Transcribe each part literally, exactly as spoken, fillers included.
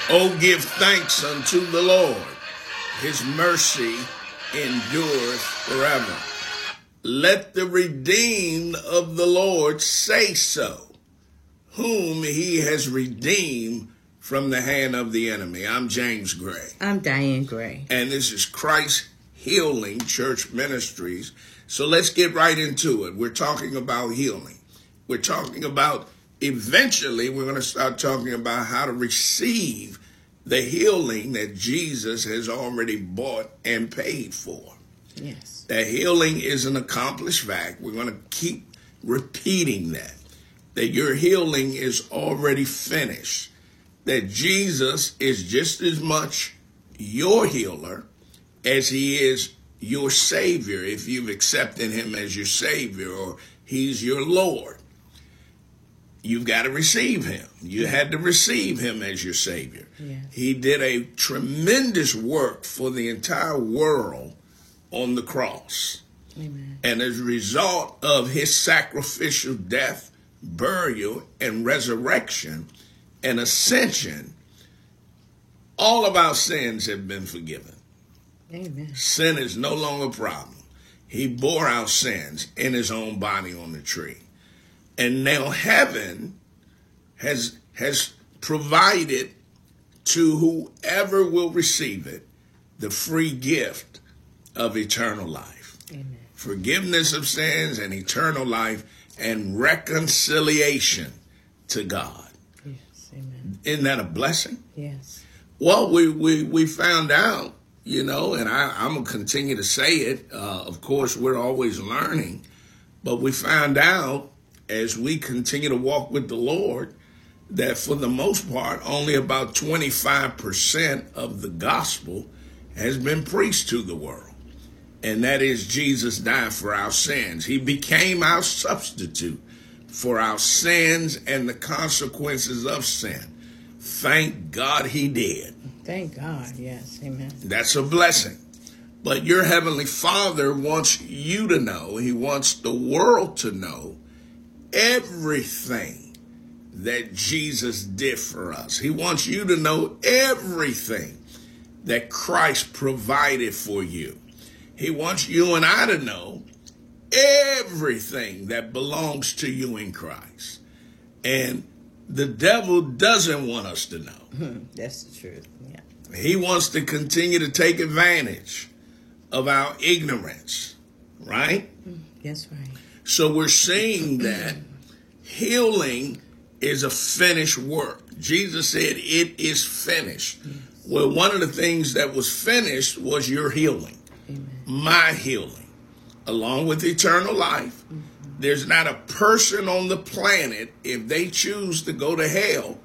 Oh, give thanks unto the Lord. His mercy endureth forever. Let the redeemed of the Lord say so, whom he has redeemed from the hand of the enemy. I'm James Gray. I'm Diane Gray. And this is Christ Healing Church Ministries. So let's get right into it. We're talking about healing. We're talking about, eventually, we're going to start talking about how to receive the healing that Jesus has already bought and paid for. Yes. That healing is an accomplished fact. We're going to keep repeating that. That your healing is already finished. That Jesus is just as much your healer as he is your Savior, if you've accepted him as your Savior or he's your Lord. You've got to receive him. You had to receive him as your Savior. Yes. He did a tremendous work for the entire world on the cross. Amen. And as a result of his sacrificial death, burial, and resurrection and ascension, all of our sins have been forgiven. Amen. Sin is no longer a problem. He bore our sins in his own body on the tree. And now heaven has has provided to whoever will receive it the free gift of eternal life. Amen. Forgiveness of sins and eternal life and reconciliation to God. Yes. Amen. Isn't that a blessing? Yes. Well, we, we, we found out, you know, and I, I'm going to continue to say it. Uh, of course, we're always learning. But we found out as we continue to walk with the Lord that for the most part, only about twenty-five percent of the gospel has been preached to the world. And that is Jesus died for our sins. He became our substitute for our sins and the consequences of sin. Thank God he did. Thank God. Yes. Amen. That's a blessing. But your Heavenly Father wants you to know, he wants the world to know everything that Jesus did for us. He wants you to know everything that Christ provided for you. He wants you and I to know everything that belongs to you in Christ. And the devil doesn't want us to know. That's the truth. Yeah. He wants to continue to take advantage of our ignorance, right? That's right. So we're seeing that healing is a finished work. Jesus said it is finished. Yes. Well, one of the things that was finished was your healing. Amen. My healing, along with eternal life. Mm-hmm. There's not a person on the planet, if they choose to go to hell,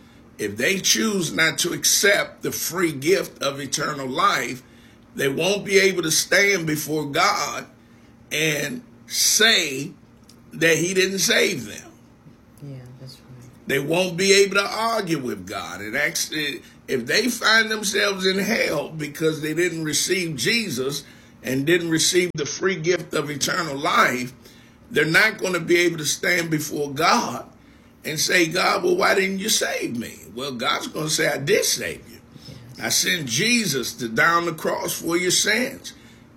if they choose not to accept the free gift of eternal life, they won't be able to stand before God and say that he didn't save them. Yeah, that's right. They won't be able to argue with God. And actually, if they find themselves in hell because they didn't receive Jesus and didn't receive the free gift of eternal life, they're not going to be able to stand before God and say, God, well, why didn't you save me? Well, God's going to say, I did save you. I sent Jesus to die on the cross for your sins.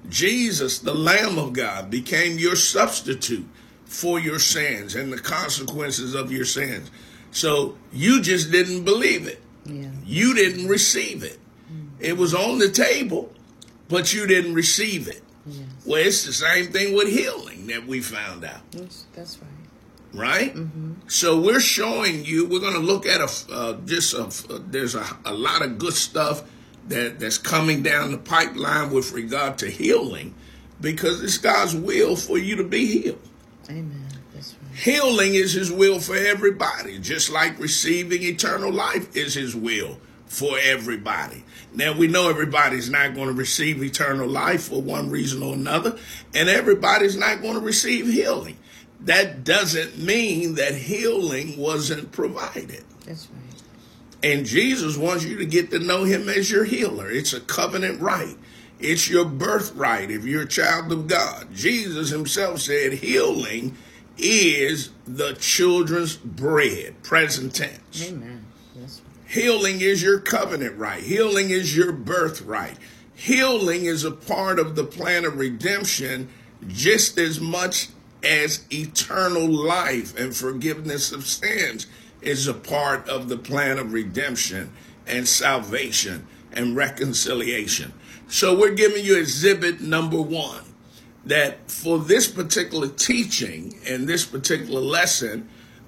Jesus, the Lamb of God, became your substitute for your sins and the consequences of your sins. So you just didn't believe it. Yeah. You didn't receive it. Mm. It was on the table, but you didn't receive it. Yes. Well, it's the same thing with healing that we found out. Yes, that's right. Right? Mm-hmm. So we're showing you, we're going to look at a, uh, just a, uh, there's a, a lot of good stuff that, that's coming down the pipeline with regard to healing, because it's God's will for you to be healed. Amen. That's right. Healing is his will for everybody, just like receiving eternal life is his will for everybody. Now, we know everybody's not going to receive eternal life for one reason or another, and everybody's not going to receive healing. That doesn't mean that healing wasn't provided. That's right. And Jesus wants you to get to know him as your healer. It's a covenant right. It's your birthright if you're a child of God. Jesus himself said healing is the children's bread, present tense. Amen. That's right. Healing is your covenant right. Healing is your birthright. Healing is a part of the plan of redemption just as much as eternal life and forgiveness of sins is a part of the plan of redemption and salvation and reconciliation. So we're giving you exhibit number one, that for this particular teaching and this particular lesson,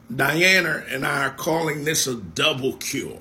Diana and I are calling this a double cure.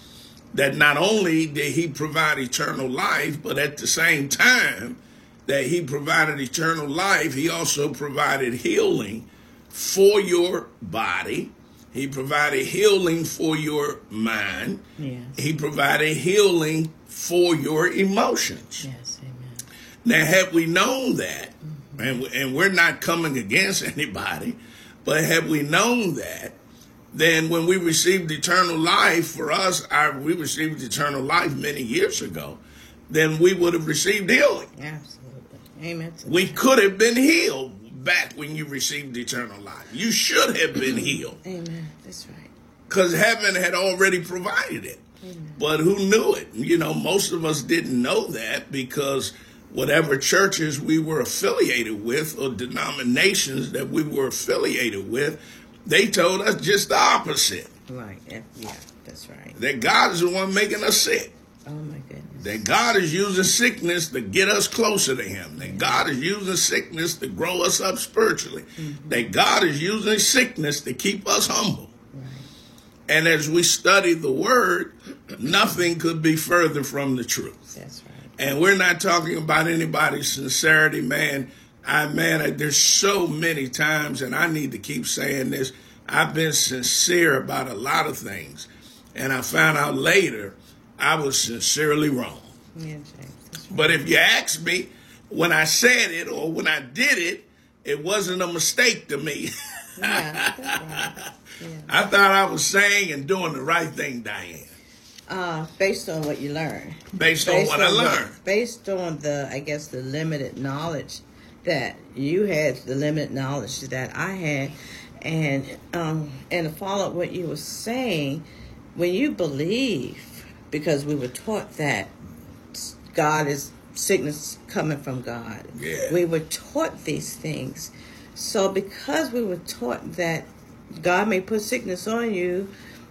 That not only did he provide eternal life, but at the same time that he provided eternal life, he also provided healing for your body. He provided healing for your mind. Yes. He provided healing for your emotions. Yes, amen. Now, had we known that, mm-hmm. and, and we're not coming against anybody, but had we known that, then when we received eternal life, for us, our, we received eternal life many years ago, then we would have received healing. Absolutely. Amen. We could have been healed back when you received eternal life. You should have been healed. Amen. That's right. Because heaven had already provided it. Amen. But who knew it? You know, most of us didn't know that because whatever churches we were affiliated with or denominations that we were affiliated with, they told us just the opposite. Right. Yeah, that's right. That God is the one making us sick. Oh, my goodness. That God is using sickness to get us closer to him. That God is using sickness to grow us up spiritually. Mm-hmm. That God is using sickness to keep us humble. Right. And as we study the word, nothing could be further from the truth. That's right. And we're not talking about anybody's sincerity, man. I, man, there's so many times, and I need to keep saying this, I've been sincere about a lot of things. And I found out later I was sincerely wrong. Yeah, James. That's right. But if you ask me, when I said it or when I did it, it wasn't a mistake to me. Yeah, that's right. Yeah. I thought I was saying and doing the right thing, Diane. Uh, based on what you learned. Based, Based on what on I the- learned. Based on the, I guess, the limited knowledge that you had, the limited knowledge that I had. And um, and to follow up what you were saying, when you believe, because we were taught that God is sickness coming from God. Yeah. We were taught these things. So because we were taught that God may put sickness on you,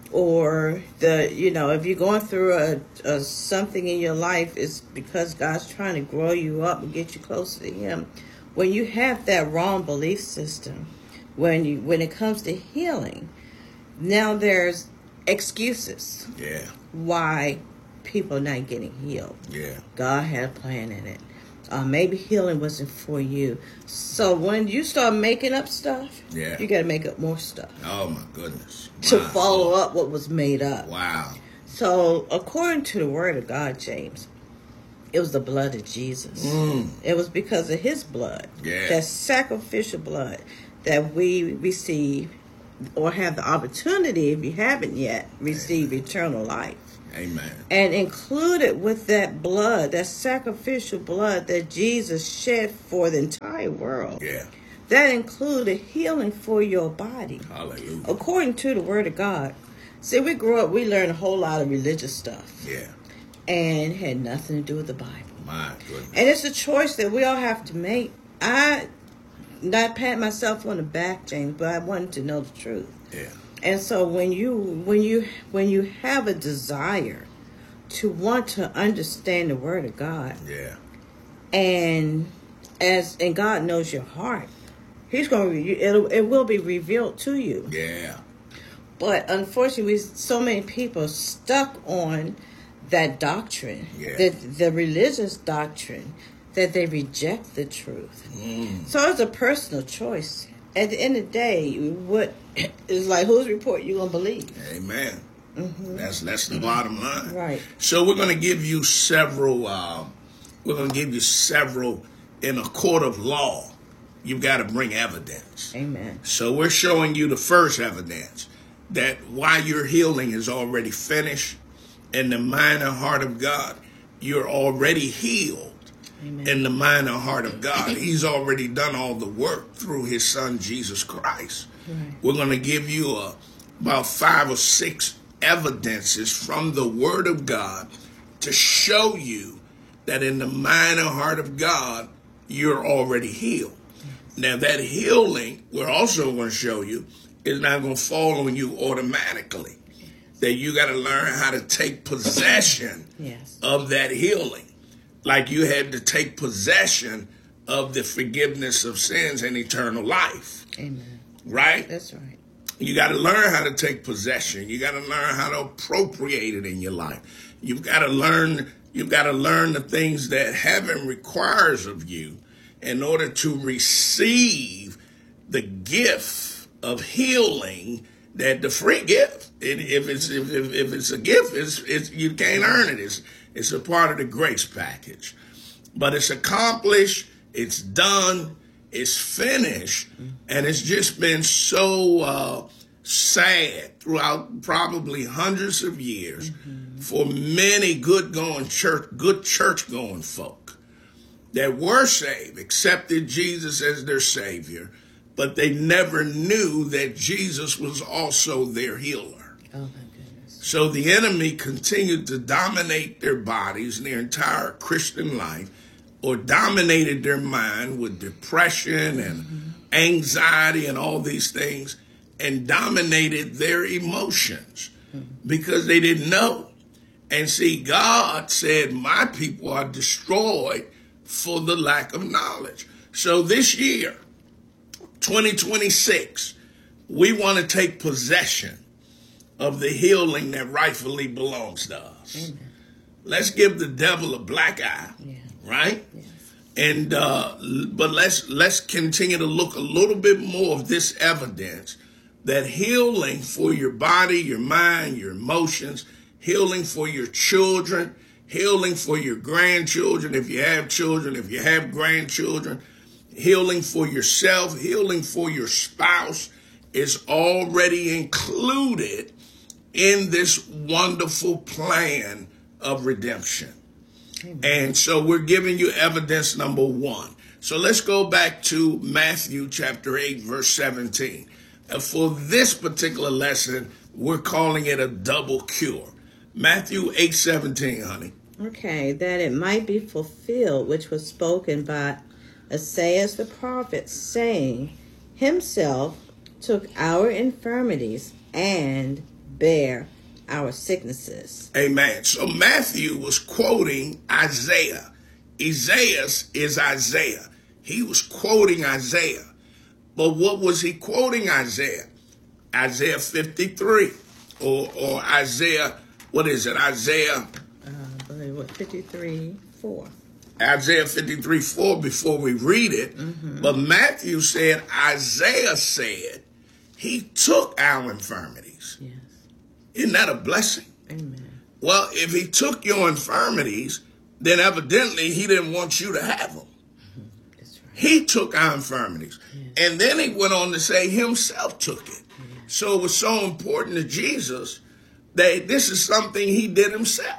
or the, you know, if you're going through a, a something in your life, it's because God's trying to grow you up and get you closer to him. When you have that wrong belief system, when you when it comes to healing, now there's excuses Yeah, why people are not getting healed. yeah. God had a plan in it. Uh, maybe healing wasn't for you. So when you start making up stuff, Yeah. you got to make up more stuff Oh, my goodness. to Wow. follow up what was made up. Wow. So according to the word of God, James, it was the blood of Jesus. Mm. It was because of his blood, Yeah. that sacrificial blood, that we receive or have the opportunity, if you haven't yet, receive eternal life. Amen. And included with that blood, that sacrificial blood that Jesus shed for the entire world, Yeah. that included healing for your body. Hallelujah. According to the word of God. See, we grew up, we learned a whole lot of religious stuff. Yeah. And it had nothing to do with the Bible. My goodness. And it's a choice that we all have to make. I, not pat myself on the back, James, but I wanted to know the truth. Yeah. And so when you when you when you have a desire to want to understand the word of God, Yeah. and as and God knows your heart, He's going to it it will be revealed to you. Yeah. But unfortunately, we, so many people stuck on that doctrine, Yeah. the the religious doctrine, that they reject the truth. Mm. So it's a personal choice. At the end of the day, what is like whose report you gonna believe? Amen. Mm-hmm. That's that's the bottom line. Right. So we're going to give you several. Uh, we're going to give you several in a court of law. You've got to bring evidence. Amen. So we're showing you the first evidence that why your healing is already finished in the mind and heart of God. You're already healed. Amen. In the mind and heart of God. He's already done all the work through his son, Jesus Christ. Right. We're going to give you a, about five or six evidences from the Word of God to show you that in the mind and heart of God, you're already healed. Now, that healing, we're also going to show you, is not going to fall on you automatically. That you got to learn how to take possession yes. of that healing. Like you had to take possession of the forgiveness of sins and eternal life. Amen. Right? That's right. You got to learn how to take possession. You got to learn how to appropriate it in your life. You've got to learn, you've got to learn the things that heaven requires of you in order to receive the gift of healing, that the free gift. It, if it's if, if, if it's a gift, it's, it's you can't earn it. It's it's a part of the grace package. But it's accomplished, it's done, it's finished, and it's just been so uh, sad throughout probably hundreds of years mm-hmm. for many good going church, good church going folk that were saved, accepted Jesus as their Savior, but they never knew that Jesus was also their healer. Oh, my goodness. So the enemy continued to dominate their bodies and their entire Christian life, or dominated their mind with depression and mm-hmm. anxiety and all these things, and dominated their emotions mm-hmm. because they didn't know. And see, God said, my people are destroyed for the lack of knowledge. So this year, twenty twenty-six, we want to take possession of the healing that rightfully belongs to us. Amen. Let's give the devil a black eye, yeah. right? Yes. And uh, but let's let's continue to look a little bit more of this evidence that healing for your body, your mind, your emotions, healing for your children, healing for your grandchildren, if you have children, if you have grandchildren, healing for yourself, healing for your spouse is already included in this wonderful plan of redemption. Amen. And so we're giving you evidence number one. So let's go back to Matthew chapter eight, verse seventeen. Uh, for this particular lesson, we're calling it a double cure. Matthew eight seventeen, honey. Okay, that it might be fulfilled, which was spoken by Isaiah the prophet, saying, himself took our infirmities and bare our sicknesses. Amen. So Matthew was quoting Isaiah. Isaiah is Isaiah. He was quoting Isaiah. But what was he quoting Isaiah? Isaiah fifty-three or, or Isaiah, what is it? Isaiah... Uh, what, fifty-three, four. Isaiah fifty-three, four before we read it. Mm-hmm. But Matthew said, Isaiah said, he took our infirmities. Yes. Isn't that a blessing? Amen. Well, if he took your infirmities, then evidently he didn't want you to have them. Mm-hmm. That's right. He took our infirmities. Yes. And then he went on to say himself took it. Yes. So it was so important to Jesus that this is something he did himself.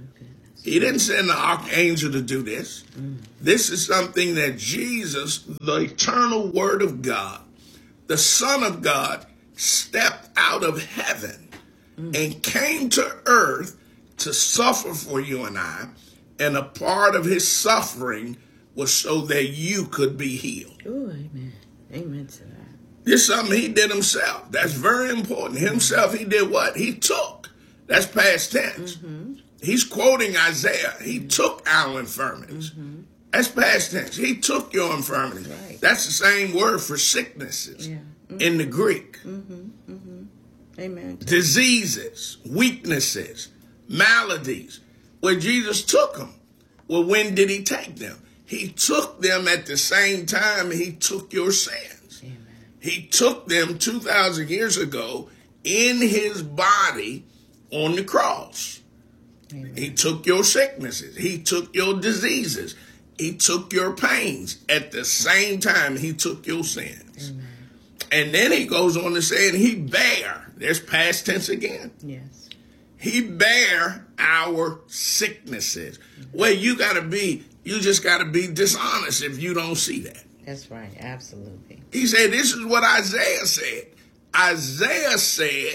He didn't send the archangel to do this. Mm. This is something that Jesus, the eternal Word of God, the Son of God, stepped out of heaven mm. and came to earth to suffer for you and I. And a part of his suffering was so that you could be healed. Oh, amen. Amen to that. This is something he did himself. That's very important. Himself, he did what? He took. That's past tense. Mm-hmm. He's quoting Isaiah. He mm-hmm. took our infirmities. Mm-hmm. That's past tense. He took your infirmities. Right. That's the same word for sicknesses yeah. mm-hmm. in the Greek. Mm-hmm. Mm-hmm. Amen. Diseases, weaknesses, maladies. Well, Jesus took them. Well, when did he take them? He took them at the same time he took your sins. Amen. He took them two thousand years ago in his body on the cross. Amen. He took your sicknesses. He took your diseases. He took your pains. At the same time, he took your sins. Amen. And then he goes on to say, and he bare, there's past tense again. Yes. He bare our sicknesses. Mm-hmm. Well, you got to be, you just got to be dishonest if you don't see that. That's right. Absolutely. He said, this is what Isaiah said. Isaiah said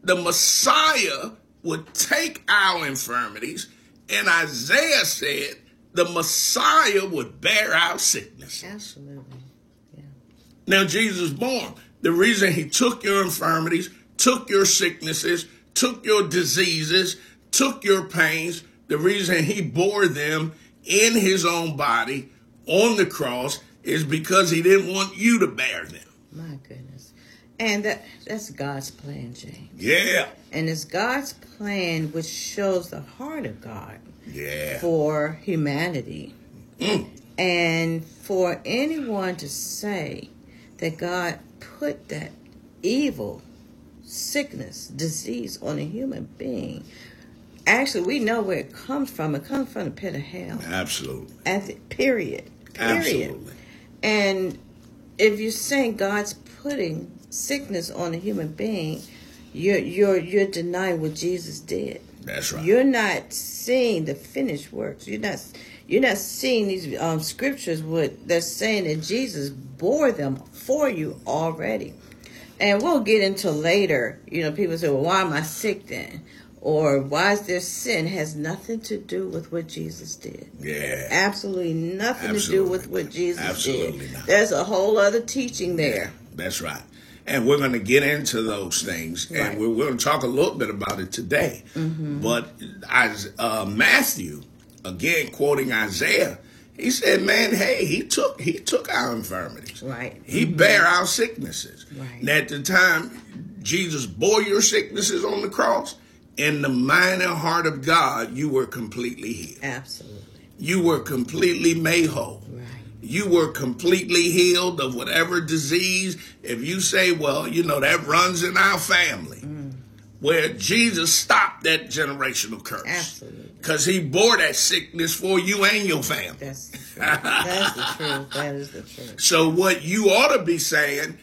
the Messiah would take our infirmities, and Isaiah said the Messiah would bear our sickness. Absolutely. Yeah. Now, Jesus was born. The reason he took your infirmities, took your sicknesses, took your diseases, took your pains, the reason he bore them in his own body on the cross is because he didn't want you to bear them. My goodness. And that that's God's plan, James. Yeah. And it's God's plan which shows the heart of God Yeah. for humanity. Mm. And for anyone to say that God put that evil, sickness, disease on a human being, actually, we know where it comes from. It comes from the pit of hell. Absolutely. At the, period. Period. Absolutely. And if you're saying God's putting sickness on a human being, you're you're you're denying what Jesus did. That's right. You're not seeing the finished works. You're not you're not seeing these um, scriptures. What they're saying that Jesus bore them for you already. And we'll get into later. You know, people say, "Well, why am I sick then?" Or why is there sin? It has nothing to do with what Jesus did. Yeah. Absolutely nothing Absolutely. to do with what Jesus Absolutely did. not. There's a whole other teaching there. That's right. And we're going to get into those things. Right. And we're, we're going to talk a little bit about it today. Mm-hmm. But as, uh, Matthew, again, quoting Isaiah, he said, man, hey, he took he took our infirmities. Right. He Mm-hmm. bare our sicknesses. Right. And at the time Jesus bore your sicknesses on the cross, in the mind and heart of God, you were completely healed. Absolutely. You were completely made whole. Right. You were completely healed of whatever disease. If you say, well, you know, that runs in our family, mm. where Jesus stopped that generational curse. Absolutely. Because he bore that sickness for you and your family. That's the truth. That's the truth. That is the truth. So what you ought to be saying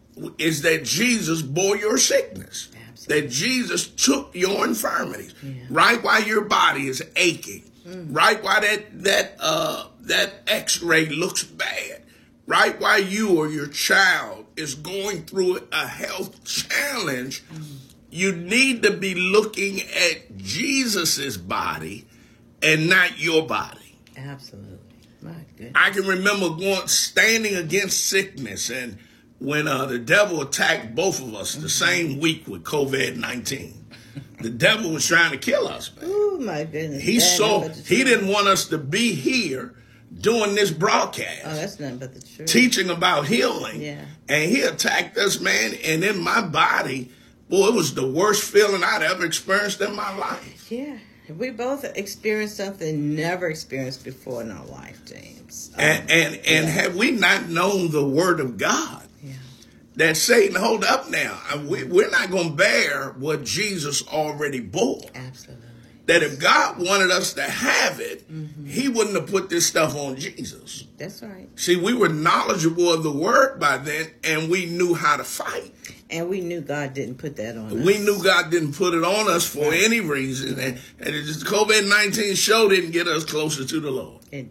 is that Jesus bore your sickness. Absolutely. That Jesus took your infirmities. Yeah. Right while your body is aching. Mm. Right while that, that, uh, that x-ray looks bad. Right while you or your child is going through a health challenge, mm. you need to be looking at Jesus's body and not your body. Absolutely. My goodness. I can remember going standing against sickness, and when uh, the devil attacked both of us the same week with covid nineteen. The devil was trying to kill us, man. Oh, my goodness. He That saw, he didn't want us to be here doing this broadcast. Oh, that's nothing but the truth. Teaching about healing. Yeah. And he attacked us, man, and in my body, boy, it was the worst feeling I'd ever experienced in my life. Yeah. We both experienced something never experienced before in our life, James. Um, and and, and yeah. have we not known the word of God? Yeah. That Satan, hold up now. We, we're not going to bear what Jesus already bore. Absolutely. That if God wanted us to have it, mm-hmm. he wouldn't have put this stuff on Jesus. That's right. See, we were knowledgeable of the word by then, and we knew how to fight. And we knew God didn't put that on us. We knew God didn't put it on us for right. any reason. And, and it just, covid nineteen show didn't get us closer to the Lord. It,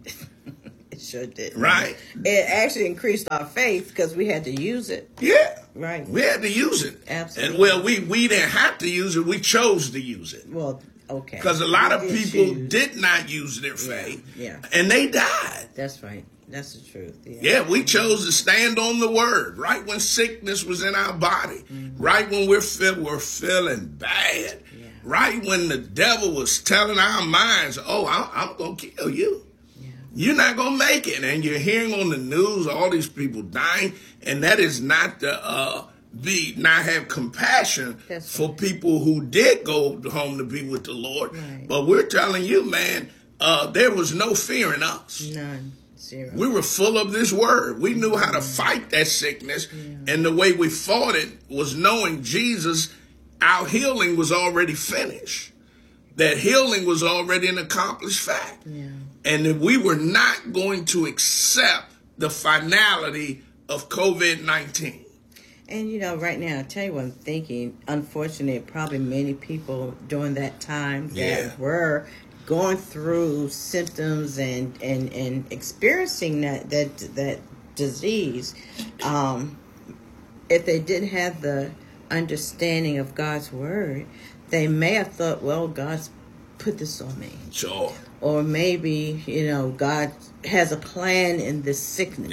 it sure did. Right. It actually increased our faith because we had to use it. Yeah. Right. We had to use it. Absolutely. And well, we, we didn't have to use it. We chose to use it. Well, okay. Because a lot we of did people choose. did not use their faith. Yeah. yeah. And they died. That's right. That's the truth. Yeah. yeah, we chose to stand on the word right when sickness was in our body, mm-hmm. right when we're feel, we're feeling bad, yeah. right when the devil was telling our minds, oh, I'm, I'm going to kill you. Yeah. You're not going to make it. And you're hearing on the news all these people dying, and that is not the uh, be not have compassion That's for right. people who did go home to be with the Lord. Right. But we're telling you, man, uh, there was no fear in us. None. Zero. We were full of this word. We knew how to fight that sickness. Yeah. And the way we fought it was knowing Jesus, our healing was already finished. That healing was already an accomplished fact. Yeah. And that we were not going to accept the finality of covid nineteen. And, you know, right now, I'll tell you what I'm thinking. Unfortunately, probably many people during that time that yeah. were going through symptoms and, and, and experiencing that that that disease, um, if they didn't have the understanding of God's word, they may have thought, well, God's put this on me. Sure. Or maybe, you know, God has a plan in this sickness.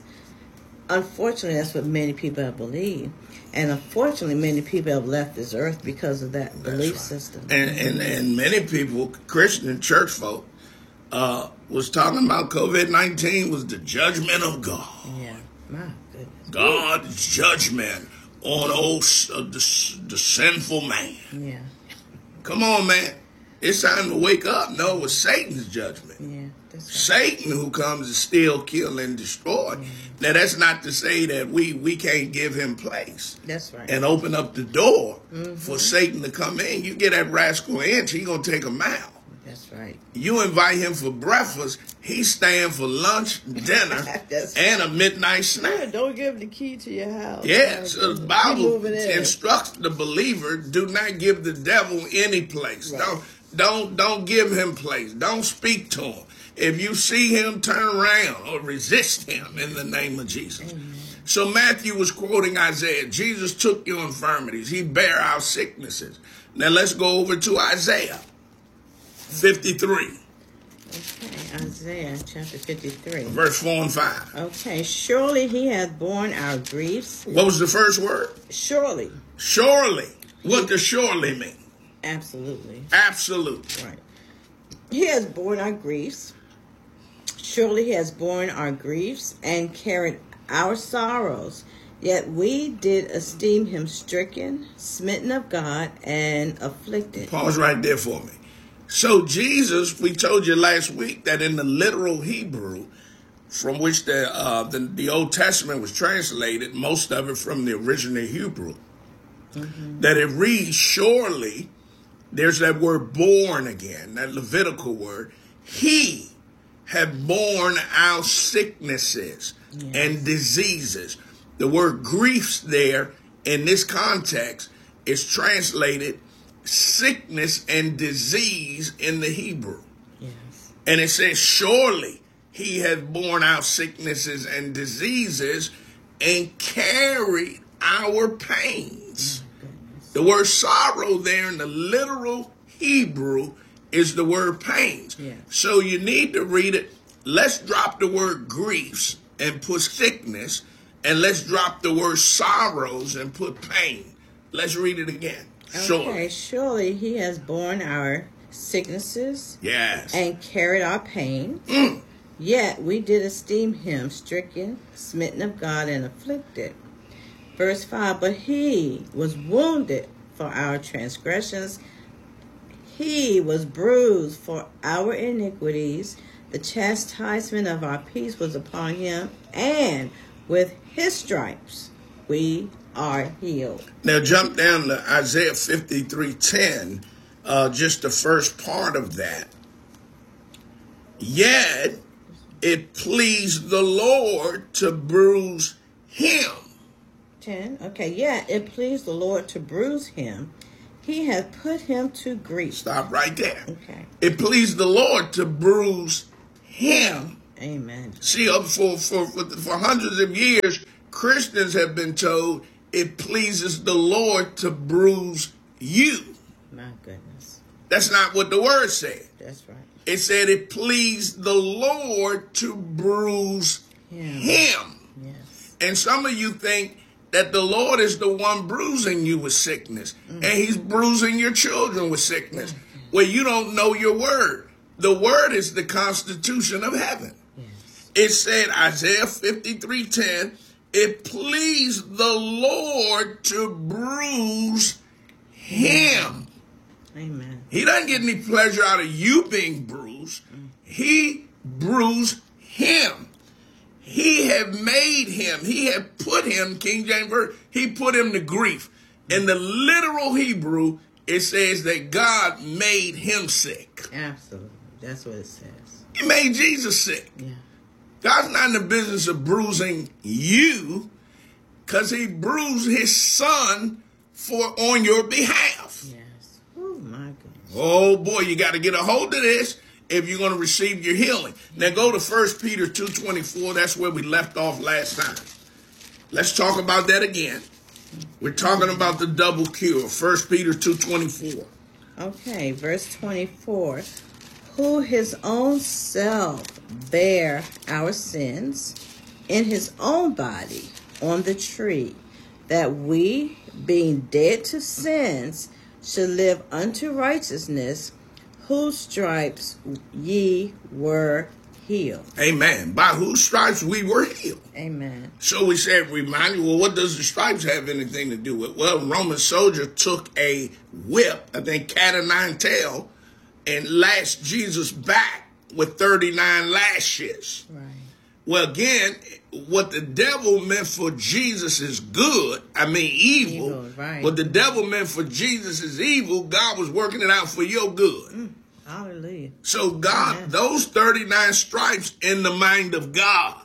Yeah. Unfortunately, that's what many people have believed. And unfortunately, many people have left this earth because of that belief right. system. And, and and many people, Christian church folk, uh, was talking about COVID nineteen was the judgment of God. Yeah, my goodness. God's judgment on old, uh, the, the sinful man. Yeah. Come on, man. It's time to wake up. No, it was Satan's judgment. Yeah, that's right. Satan who comes to steal, kill, and destroy. Mm. Now, that's not to say that we, we can't give him place. That's right. And open up the door mm-hmm. for Satan to come in. You get that rascal inch, he going to take him out. That's right. You invite him for breakfast, he's staying for lunch, dinner, and a midnight snack. Yeah, don't give him the key to your house. Yeah, so the Bible instructs the believer, do not give the devil any place. Right. Don't, don't, don't give him place. Don't speak to him. If you see him, turn around or resist him in the name of Jesus. Amen. So Matthew was quoting Isaiah. Jesus took your infirmities. He bare our sicknesses. Now let's go over to Isaiah fifty-three. Okay, Isaiah chapter fifty-three. Verse four and five. Okay, surely he hath borne our griefs. What was the first word? Surely. Surely. What does surely mean? Absolutely. Absolutely. Right. He has borne our griefs. Surely he has borne our griefs and carried our sorrows. Yet we did esteem him stricken, smitten of God, and afflicted. Pause right there for me. So Jesus, we told you last week that in the literal Hebrew, from which the, uh, the, the Old Testament was translated, most of it from the original Hebrew, mm-hmm. that it reads, surely, there's that word born again, that Levitical word, he have borne our sicknesses yes. and diseases. The word griefs there in this context is translated sickness and disease in the Hebrew. Yes. And it says, surely he hath borne our sicknesses and diseases and carried our pains. Oh, the word sorrow there in the literal Hebrew is the word pains. Yeah. So you need to read it. Let's drop the word griefs and put sickness, and let's drop the word sorrows and put pain. Let's read it again. Surely. Okay, surely he has borne our sicknesses yes. and carried our pain. Mm. Yet we did esteem him stricken, smitten of God, and afflicted. Verse five, but he was wounded for our transgressions. He was bruised for our iniquities. The chastisement of our peace was upon him, and with his stripes we are healed. Now jump down to Isaiah fifty-three ten, uh, just the first part of that. Yet it pleased the Lord to bruise him. ten, okay, yet it pleased the Lord to bruise him. He hath put him to grief. Stop right there. Okay. It pleased the Lord to bruise him. Amen. See, uh, for, for, for, for hundreds of years, Christians have been told it pleases the Lord to bruise you. My goodness. That's not what the word said. That's right. It said it pleased the Lord to bruise him. him. Yes. And some of you think that the Lord is the one bruising you with sickness. Mm. And he's bruising your children with sickness. Mm. Well, you don't know your word. The word is the constitution of heaven. Yes. It said, Isaiah fifty-three ten, it pleased the Lord to bruise him. Amen. He doesn't get any pleasure out of you being bruised. Mm. He bruised him. He had made him. He had put him, King James Version, he put him to grief. In the literal Hebrew, it says that God made him sick. Absolutely. That's what it says. He made Jesus sick. Yeah. God's not in the business of bruising you because he bruised his son for on your behalf. Yes. Oh, my goodness. Oh, boy, you got to get a hold of this if you're going to receive your healing. Now go to First Peter two twenty-four. That's where we left off last time. Let's talk about that again. We're talking about the double cure. First Peter two twenty-four. Okay, verse twenty-four. Who his own self bare our sins in his own body on the tree, that we, being dead to sins, should live unto righteousness, whose stripes ye were healed. Amen. By whose stripes we were healed. Amen. So we said, remind you, well, what does the stripes have anything to do with? Well, a Roman soldier took a whip, I think cat o' nine tail, and lashed Jesus back with thirty-nine lashes. Right. Well, again, what the devil meant for Jesus is good. I mean, evil. Evil, right. What the devil meant for Jesus is evil. God was working it out for your good. Mm, hallelujah. So God, Amen. Those thirty-nine stripes in the mind of God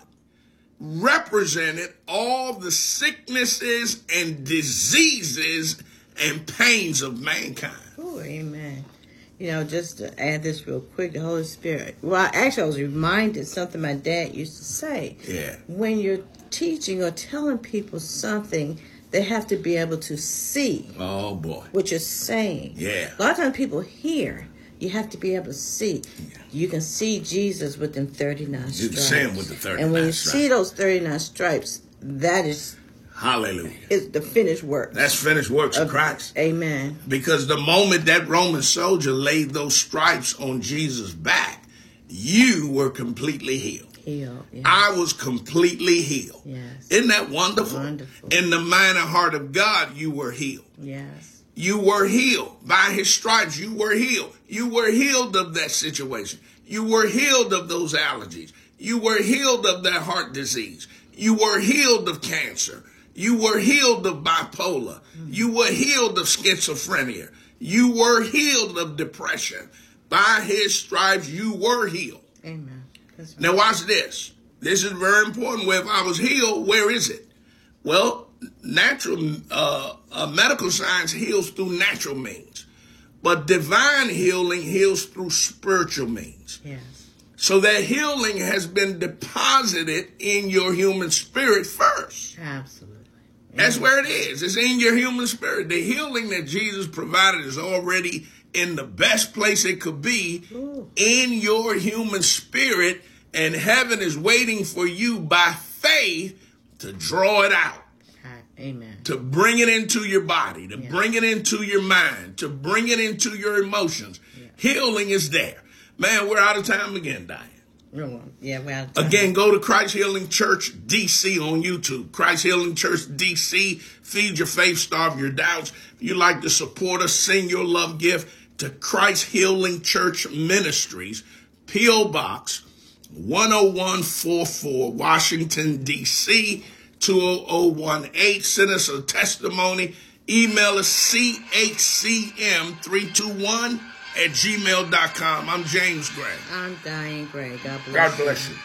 represented all the sicknesses and diseases and pains of mankind. Oh, amen. You know, just to add this real quick, the Holy Spirit. Well, actually, I was reminded something my dad used to say. Yeah. When you're teaching or telling people something, they have to be able to see Oh, boy. what you're saying. Yeah. A lot of times people hear. You have to be able to see. Yeah. You can see Jesus with them thirty-nine You stripes. can see him with the thirty-nine And when you stripes. see those thirty-nine stripes, that is, Hallelujah. is the finished work. That's finished works of Christ. Amen. Because the moment that Roman soldier laid those stripes on Jesus' back, you were completely healed. Healed. Yes. I was completely healed. Yes. Isn't that wonderful? Wonderful. In the mind and heart of God, you were healed. Yes. You were healed. By his stripes, you were healed. You were healed of that situation. You were healed of those allergies. You were healed of that heart disease. You were healed of cancer. You were healed of bipolar. You were healed of schizophrenia. You were healed of depression. By his stripes, you were healed. Amen. That's right. Now watch this. This is very important. Where if I was healed, where is it? Well, natural uh, uh, medical science heals through natural means, but divine healing heals through spiritual means. Yes. So that healing has been deposited in your human spirit first. Absolutely. That's where it is. It's in your human spirit. The healing that Jesus provided is already in the best place it could be. Ooh. In your human spirit, and heaven is waiting for you by faith to draw it out. Amen. To bring it into your body, to Yeah. bring it into your mind, to bring it into your emotions. Yeah. Healing is there. Man, we're out of time again, Diane. No, yeah, we're out of time. Again, go to Christ Healing Church D C on YouTube. Christ Healing Church D C. Feed your faith, starve your doubts. If you'd like to support us, send your love gift to Christ Healing Church Ministries, P O Box one oh one four four, Washington, D C two oh oh one eight. Send us a testimony. Email us C H C M three two one at gmail dot com. I'm James Gray. I'm Diane Gray. God bless God you. bless you.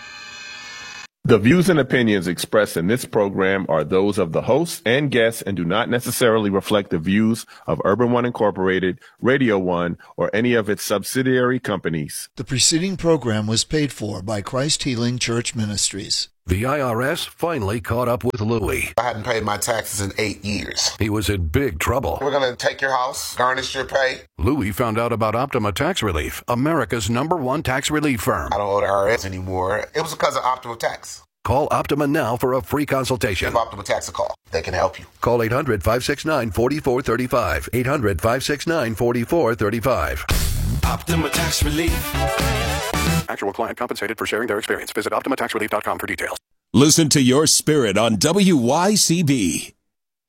The views and opinions expressed in this program are those of the hosts and guests and do not necessarily reflect the views of Urban One Incorporated, Radio One, or any of its subsidiary companies. The preceding program was paid for by Christ Healing Church Ministries. The I R S finally caught up with Louie. I hadn't paid my taxes in eight years. He was in big trouble. We're going to take your house, garnish your pay. Louie found out about Optima Tax Relief, America's number one tax relief firm. I don't owe the I R S anymore. It was because of Optima Tax. Call Optima now for a free consultation. Give Optima Tax a call. They can help you. Call eight hundred, five six nine, four four three five. eight hundred, five six nine, four four three five. Optima Tax Relief. Actual client compensated for sharing their experience. Visit optima tax relief dot com for details. Listen to your spirit on W Y C B.